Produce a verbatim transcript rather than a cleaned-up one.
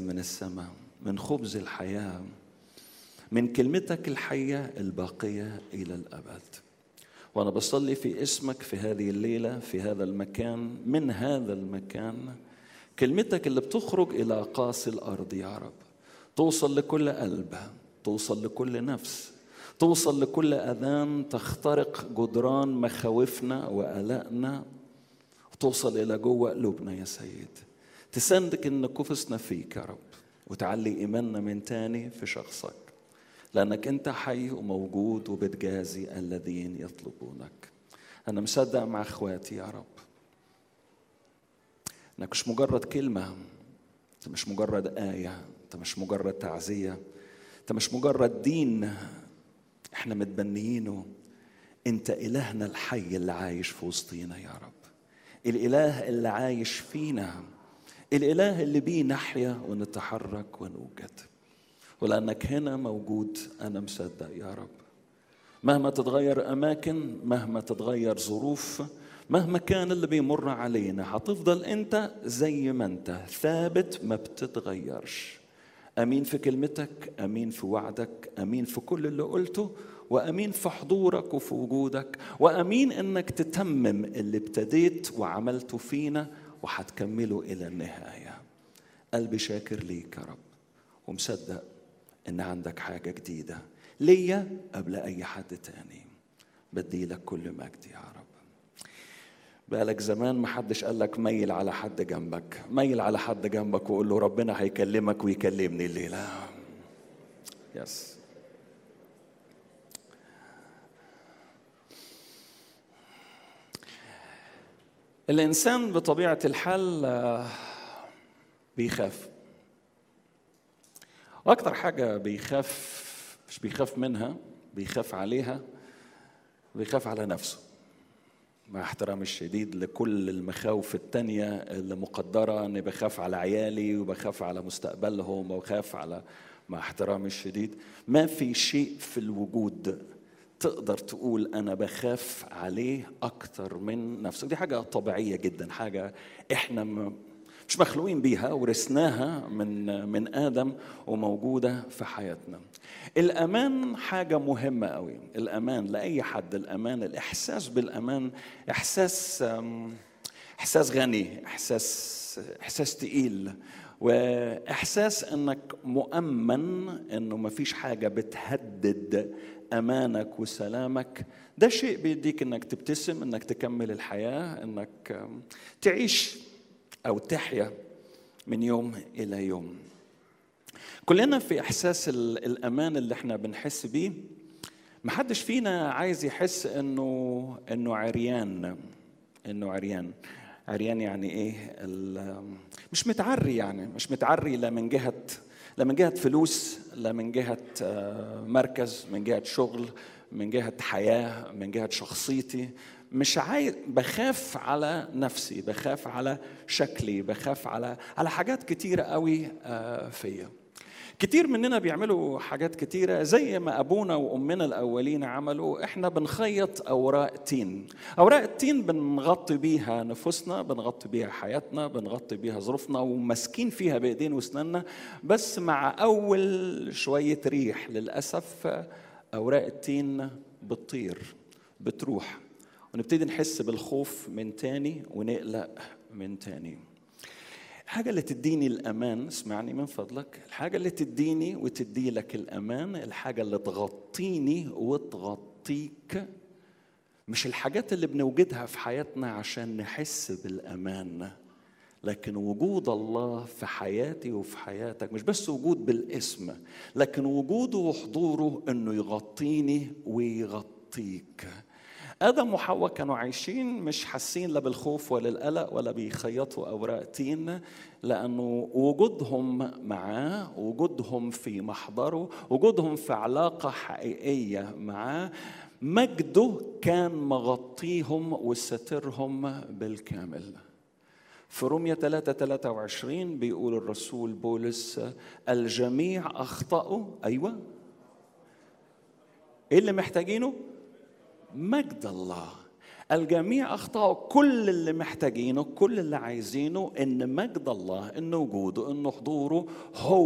من السماء، من خبز الحياة، من كلمتك الحية الباقية إلى الأبد. وأنا بصلي في اسمك في هذه الليلة، في هذا المكان، من هذا المكان، كلمتك اللي بتخرج إلى قاصي الأرض يا رب توصل لكل قلب، توصل لكل نفس، توصل لكل أذان تخترق جدران مخاوفنا وقلقنا، وتوصل إلى جوه قلوبنا يا سيد. تسندك إن كفصنا فيك يا رب، وتعلي إيماننا من تاني في شخصك، لأنك أنت حي وموجود وبتجازي الذين يطلبونك. أنا مصدق مع أخواتي يا رب إنك مش مجرد كلمة، أنت مش مجرد آية، أنت مش مجرد تعزية، أنت مش مجرد دين إحنا متبنيينه. أنت إلهنا الحي اللي عايش في وسطينا يا رب، الإله اللي عايش فينا، الإله اللي بيه نحيا ونتحرك ونوجد. ولأنك هنا موجود أنا مصدق يا رب، مهما تتغير أماكن، مهما تتغير ظروف، مهما كان اللي بيمر علينا، هتفضل أنت زي ما أنت ثابت ما بتتغيرش. أمين في كلمتك، أمين في وعدك، أمين في كل اللي قلته، وأمين في حضورك وفي وجودك، وأمين أنك تتمم اللي ابتديت وعملته فينا وهتكمله إلى النهاية. قلبي شاكر ليك يا رب، ومصدق إن عندك حاجة جديدة ليا قبل أي حد تاني. بدي لك كل مجد يا رب. بقالك زمان ما حدش قال لك ميل على حد جنبك، ميل على حد جنبك وقول له ربنا هيكلمك ويكلمني الليلة. يس. الإنسان بطبيعة الحال بيخاف، وأكتر حاجة بيخاف مش بيخاف منها، بيخاف عليها، بيخاف على نفسه. مع احترامي الشديد لكل المخاوف التانية اللي مقدرة، أني بخاف على عيالي وبخاف على مستقبلهم وبخاف على، مع احترامي الشديد ما في شيء في الوجود تقدر تقول أنا بخاف عليه أكتر من نفسك. دي حاجة طبيعية جدا، حاجة إحنا مش مخلوقين بيها، ورثناها من من آدم وموجودة في حياتنا. الأمان حاجة مهمة قوي. الأمان لأي حد، الأمان، الإحساس بالأمان إحساس إحساس غني، إحساس إحساس تقيل، وإحساس إنك مؤمن، إنه مفيش حاجة بتهدد أمانك وسلامك. ده شيء بيديك إنك تبتسم، إنك تكمل الحياة، إنك تعيش أو تحيا من يوم إلى يوم. كلنا في إحساس الأمان اللي احنا بنحس بيه. محدش فينا عايز يحس إنه إنه عريان، إنه عريان. عريان يعني إيه؟ مش متعري، يعني مش متعري لا من جهة لا من جهة فلوس، لا من جهة مركز، من جهة شغل، من جهة حياة، من جهة شخصيتي. مش عايز، بخاف على نفسي، بخاف على شكلي، بخاف على على حاجات كتيرة قوي فيا. كتير مننا بيعملوا حاجات كتيرة زي ما أبونا وأمنا الأولين عملوا. إحنا بنخيط أوراق تين. أوراق التين بنغطي بيها نفوسنا، بنغطي بيها حياتنا، بنغطي بيها ظروفنا، ومسكين فيها بإيدين وسننا. بس مع أول شوية ريح للأسف أوراق التين بتطير، بتروح، ونبتدي نحس بالخوف من تاني ونقلق من تاني. الحاجة اللي تديني الأمان، اسمعني من فضلك، الحاجة اللي تديني وتدي لك الأمان، الحاجة اللي تغطيني وتغطيك، مش الحاجات اللي بنوجدها في حياتنا عشان نحس بالأمان، لكن وجود الله في حياتي وفي حياتك. مش بس وجود بالاسم، لكن وجوده وحضوره إنه يغطيني ويغطيك. آدم وحواء كانوا عايشين مش حاسين لا بالخوف ولا القلق ولا بيخيطوا أوراق تين، لأنه وجودهم معاه، وجودهم في محضره، وجودهم في علاقة حقيقية معاه، مجده كان مغطيهم وسترهم بالكامل. في رومية ثلاثة ثلاثة وعشرين بيقول الرسول بولس الجميع أخطأوا. أيوة، إيه اللي محتاجينه؟ مجد الله. الجميع أخطأوا. كل اللي محتاجينه، كل اللي عايزينه إن مجد الله، إن وجوده، إن حضوره هو